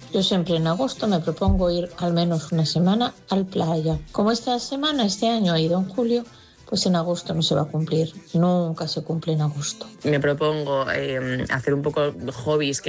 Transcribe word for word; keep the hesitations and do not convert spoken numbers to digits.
Yo siempre en agosto me propongo ir al menos una semana al playa. Como esta semana, este año ha ido en julio, pues en agosto no se va a cumplir. Nunca se cumple en agosto. Me propongo eh, hacer un poco hobbies que